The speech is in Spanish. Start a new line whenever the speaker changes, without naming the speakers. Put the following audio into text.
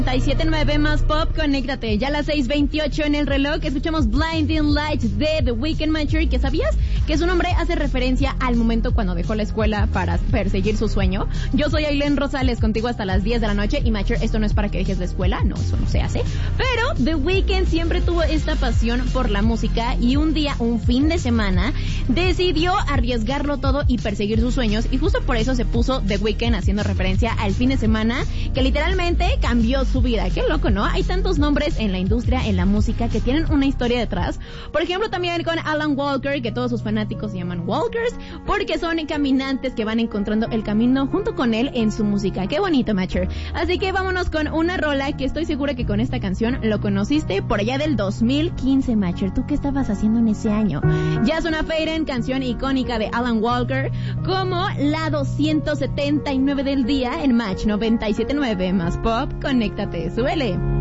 97.9 más pop, conéctate. Ya a las 6:28 en el reloj escuchamos Blinding Lights de The Weeknd, Matcher. ¿Que sabías que su nombre hace referencia al momento cuando dejó la escuela para perseguir su sueño? Yo soy Ailén Rosales, contigo hasta las 10 de la noche. Y Matcher, esto no es para que dejes la escuela, no, eso no se hace. Pero The Weeknd siempre tuvo esta pasión por la música y un día, un fin de semana, decidió arriesgarlo todo y perseguir sus sueños. Y justo por eso se puso The Weeknd, haciendo referencia al fin de semana que literalmente cambió su vida. Qué loco, ¿no? Hay tantos nombres en la industria, en la música, que tienen una historia detrás. Por ejemplo, también con Alan Walker, que todos sus fanáticos se llaman Walkers, porque son caminantes que van encontrando el camino junto con él en su música. Qué bonito, Matcher. Así que vámonos con una rola que estoy segura que con esta canción lo conociste por allá del 2015, Matcher. ¿Tú qué estabas haciendo en ese año? Just Wanna Fade In, canción icónica de Alan Walker, como la 279 del día en Match 97.9 más pop. Conéctate, súbele.